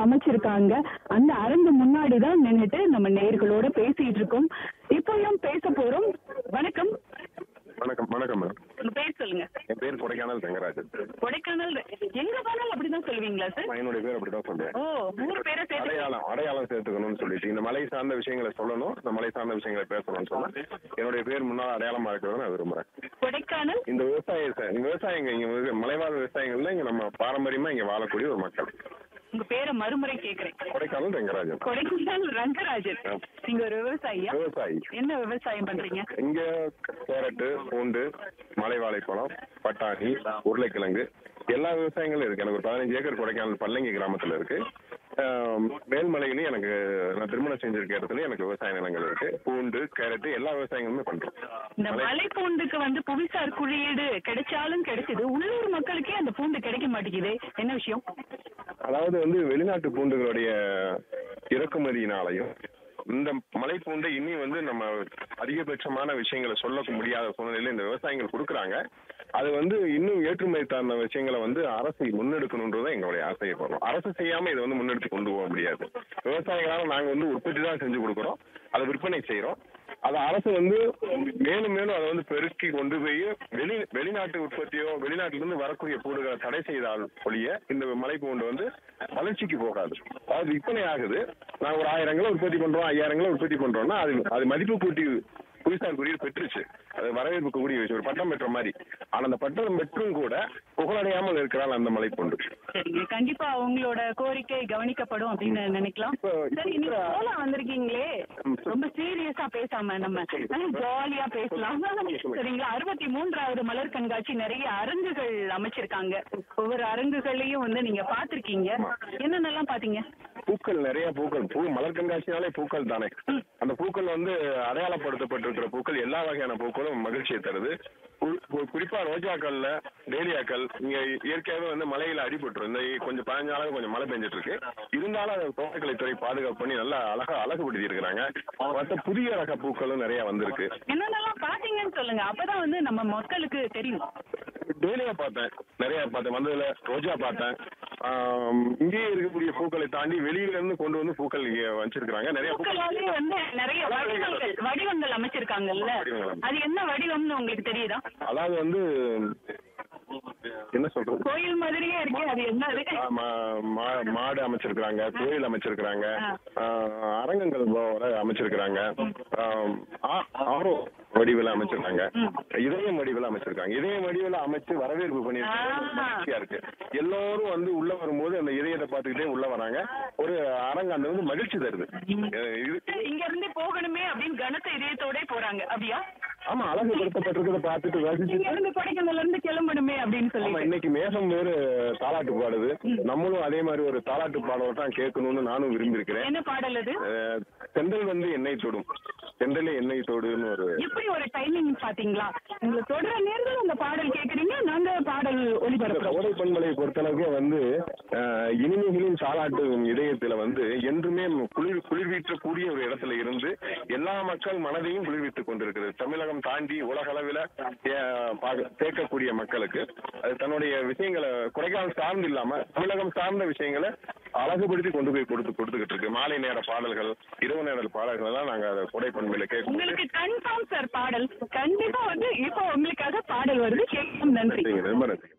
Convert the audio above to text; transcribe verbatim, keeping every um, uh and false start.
அமைச்சிருக்காங்க. அந்த அரங்கு முன்னாடி தான் நின்னுட்டு நம்ம நேயர்களோட பேசிட்டு இருக்கோம். இப்பயும் பேச போறோம். வணக்கம். வணக்கம் வணக்கம் மேடம். உங்க பேர் சொல்லுங்க. என் பேர் கொடைக்கானல் தங்கராஜன். கொடைக்கானல் எங்க போனாலும் அப்படிதான் சொல்லுவீங்களா சார்? என்னுடைய பேர் அப்படிதான் சொல்லுவேன். ஓ, ஊர் பேரை சேர்த்து அடையாளம் அடையாளம் சேர்த்துக்கணும்னு சொல்லிட்டு இந்த மலை சார்ந்த விஷயங்களை சொல்லணும், இந்த மலை சார்ந்த விஷயங்களை பேசணும்னு சொன்னா என்னுடைய பேர் முன்னால் அடையாளமா இருக்கிறத நான் விரும்புறேன். கொடைக்கானல் இந்த விவசாய இந்த விவசாயிங்க இங்க மலைவாழ் விவசாயிகள்ல இங்க நம்ம பாரம்பரியமா இங்க வாழக்கூடிய ஒரு மக்கள். உங்க பேரை மறுமுறை கேக்குறேன். கொடைக்கானல் ரங்கராஜன். கொடைக்கானல் ரங்கராஜன். நீங்க ஒரு விவசாயியா? விவசாயி. என்ன விவசாயம் பண்றீங்க? இங்க கேரட்டு, பூண்டு, மலை வாழைப்பழம், பட்டாணி, உருளைக்கிழங்கு எல்லா விவசாயங்களும் இருக்கு. எனக்கு ஒரு பதினஞ்சு ஏக்கர் கொடைக்கானல் பல்லங்கி கிராமத்துல இருக்கு. மேல்மலையிலையும் எனக்கு நான் திருமணம் செஞ்சிருக்க இடத்துல எனக்கு விவசாய நிலங்கள் இருக்கு. பூண்டு, கேரட்டு எல்லா விவசாயங்களுமே பண்றோம். இந்த மலை பூண்டுக்கு வந்து புவிசார் குறியீடு கிடைச்சாலும் கிடைச்சது, உள்ளூர் மக்களுக்கே அந்த பூண்டு கிடைக்க மாட்டேங்குது. என்ன விஷயம்? அதாவது வந்து வெளிநாட்டு பூண்டுகளுடைய இறக்குமதியினாலையும் இந்த மலை பூண்டை இனி வந்து நம்ம அதிகபட்சமான விஷயங்களை சொல்ல முடியாத சூழ்நிலையில இந்த விவசாயிகள் கொடுக்குறாங்க. அது வந்து இன்னும் ஏற்றுமதி சார்ந்த விஷயங்களை வந்து அரசு முன்னெடுக்கணுன்றதை எங்களுடைய ஆசையை போடுறோம். அரசு செய்யாம இதை வந்து முன்னெடுத்து கொண்டு போக முடியாது. விவசாயிகளால நாங்க வந்து உற்பத்தி தான் செஞ்சு கொடுக்குறோம், அதை விற்பனை செய்யறோம். அதை அரசு வந்து மேலும் மேலும் அதை வந்து பெருக்கி கொண்டு போய் வெளி வெளிநாட்டு உற்பத்தியோ வெளிநாட்டிலிருந்து வரக்கூடிய பூண்டுகளை தடை செய்தால் ஒழிய இந்த மலை பூண்டு வந்து வளர்ச்சிக்கு போகாது. அது விற்பனை ஆகுது. நாங்கள் ஒரு ஆயிரம் கிலோ உற்பத்தி பண்றோம், ஐயாயிரம் கிலோ உற்பத்தி பண்றோம்னா அது அது மதிப்பு கூட்டி புவிசார் குறியீடு பெற்றுச்சு. அது வரவேற்பு கூடிய விஷயம், ஒரு பட்டம் பெற்ற மாதிரி. ஆனா அந்த பட்டம் பெற்றும் கூட புகழடையாமல் இருக்கிறாள் அந்த மலை பூண்டு. சரிங்க, கண்டிப்பா அவங்களோட கோரிக்கை கவனிக்கப்படும் அப்படின்னு நினைக்கலாம். சரி, நீங்க போல வந்திருக்கீங்களே, ரொம்ப சீரியஸா பேசாம நம்ம ஜாலியா பேசலாம் சரிங்களா? அறுபத்தி மூன்றாவது மலர் கண்காட்சி நிறைய அரங்குகள் அமைச்சிருக்காங்க. ஒவ்வொரு அரங்குகளையும் வந்து நீங்க பாத்திருக்கீங்க. என்னென்னலாம் பாத்தீங்க? பூக்கள், நிறைய பூக்கள். பூ மலர் கண்காட்சினாலே பூக்கள் தானே. அந்த பூக்கள் வந்து அடையாளப்படுத்தப்பட்டிருக்கிற பூக்கள் எல்லா வகையான பூக்களும் மகிழ்ச்சியை தருது. குறிப்பா ரோஜாக்கள்ல டேலியாக்கள் இங்க இயற்கையாகவே வந்து மலையில அடிபட்டுரும். இந்த கொஞ்சம் பதினஞ்சு நாளாக கொஞ்சம் மழை பெஞ்சிட்டு இருக்கு. இருந்தாலும் அதை தோட்டக்கலைத்துறை பாதுகாப்பு பண்ணி நல்லா அழகா அழகுபடுத்தி இருக்கிறாங்க. மற்ற புதிய ரக பூக்களும் நிறைய வந்திருக்கு. என்னென்னலாம் பாத்தீங்கன்னு சொல்லுங்க, அப்பதான் வந்து நம்ம மக்களுக்கு தெரியும். டேலியா பார்த்தேன், நிறைய பார்த்தேன். வந்ததுல ரோஜா பார்த்தேன். இங்கேயே இருக்கக்கூடிய பூக்களை தாண்டி வெளியில இருந்து கொண்டு வந்து பூக்கள் இங்க வச்சிருக்காங்க. நிறைய பூக்கள் வந்து நிறைய வடிவங்கள் வடிவங்கள் அமைச்சிருக்காங்கல்ல, அது என்ன வடிவம்னு உங்களுக்கு தெரியுதா? அதாவது வந்து என்ன சொல்றது, கோயில் மாதிரியே இருக்கு. அது என்ன? மாடு அமைச்சிருக்கிறாங்க, கோயில் அமைச்சிருக்கிறாங்க, அரங்கங்கள் அமைச்சிருக்கிறாங்க, ஆரோ வடிவில் அமைச்சிருக்காங்க, இதயம் வடிவில் அமைச்சிருக்காங்க. இதயம் வடிவில் அமைச்சு வரவேற்பு பண்ணிருக்காங்க. இருக்கு. எல்லோரும் வந்து உள்ள வரும்போது அந்த இதயத்தை பார்த்துக்கிட்டே உள்ள வராங்க. ஒரு அரங்கு அந்த வந்து மகிழ்ச்சி தருது. இங்க இருந்து போகணுமே அப்படின்னு கனத்த இதயத்தோட போறாங்க. அப்படியா? ஆமா, அழகுபடுத்தப்பட்டிருக்கிறத பார்த்துட்டு ரசிச்சு கொடைக்கானல்ல இருந்து கிளம்பணுமே அப்படின்னு சொல்லி. இன்னைக்கு மேகம் வேறு தாலாட்டு பாடுது. நம்மளும் அதே மாதிரி ஒரு தாலாட்டு பாடல் தான் கேட்கணும்னு நானும் விரும்பி இருக்கிறேன். என்ன பாடல் அது? செந்தல் வந்து எண்ணெய் தொடும், செந்தலே எண்ணெய் தொடுன்னு ஒரு எப்படி ஒரு டைமிங் பாத்தீங்களா? உங்களை தொடர நேரத்தில் அந்த பாடல் கேட்கறீங்க, நாங்க பாடல் ஒளிபரப்புறோம். கோடை பண்பலை பொறுத்தளவுக்கு வந்து இனிமைகளின் தாலாட்டு இதயத்துல வந்து என்றுமே குளிர் குளிர்வீற்றக்கூடிய ஒரு இடத்துல இருந்து எல்லா மக்கள் மனதையும் குளிர்வித்துக் கொண்டிருக்கிறது. தமிழகம் தாண்டி உலக அளவில் கேட்கக்கூடிய மக்களுக்கு அது தன்னுடைய விஷயங்களை கொடைக்கானல் சார்ந்து இல்லாம தமிழகம் சார்ந்த விஷயங்களை அழகுபடுத்தி கொண்டு போய் கொடுத்து கொடுத்துக்கிட்டு இருக்கு. மாலை நேர பாடல்கள், இரவு நேர பாடல்கள் எல்லாம் நாங்க அதை கொடை பண்பையில கேட்க உங்களுக்கு கன்ஃபார்ம் சார் பாடல் கண்டிப்பா வந்து இப்போ உங்களுக்காக பாடல் வருது. கேட்கும். நன்றி. ரொம்ப நன்றி.